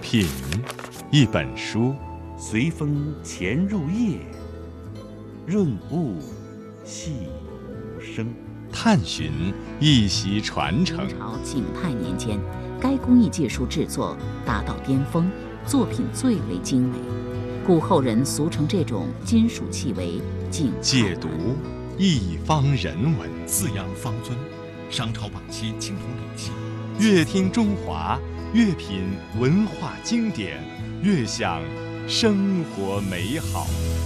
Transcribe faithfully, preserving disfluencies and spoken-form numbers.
品，一本书， 随风潜入夜，润物细无声。 探寻一席传承。 明朝景泰年间，该工艺技术制作达到巅峰，作品最为精美，故后人俗称这种金属器为景泰解读一方人文， 四羊方尊，商朝晚期青铜礼器。 越听中华，越品文化经典，越享生活美好。